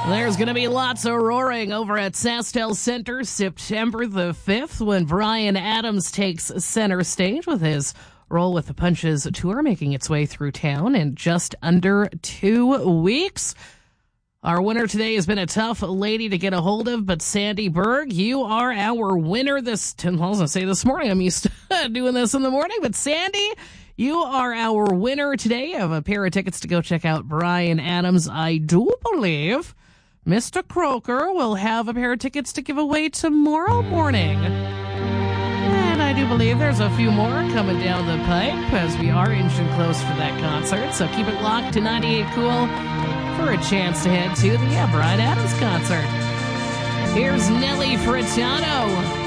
There's going to be lots of roaring over at SaskTel Center September the 5th when Bryan Adams takes center stage with his Roll with the Punches tour making its way through town in just under 2 weeks. Our winner today has been a tough lady to get a hold of, but Sandy Berg, you are our winner this morning. I'm used to doing this in the morning, but Sandy, you are our winner today of a pair of tickets to go check out Bryan Adams. I do believe Mr. Croker will have a pair of tickets to give away tomorrow morning. And I do believe there's a few more coming down the pipe as we are inching close for that concert. So keep it locked to 98 Cool for a chance to head to the Bryan Adams concert. Here's Nelly Furtado.